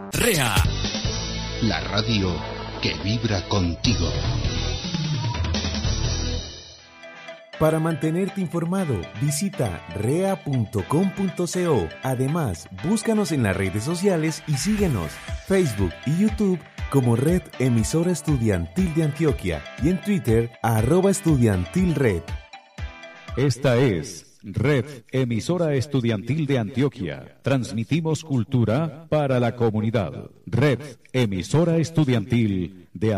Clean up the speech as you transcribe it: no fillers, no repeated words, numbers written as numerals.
REA, la radio que vibra contigo. Para mantenerte informado, visita rea.com.co. Además, búscanos en las redes sociales y síguenos, Facebook y YouTube como Red Emisora Estudiantil de Antioquia y en Twitter @estudiantilred. Esta es Red Emisora Estudiantil de Antioquia. Transmitimos cultura para la comunidad. Red Emisora Estudiantil de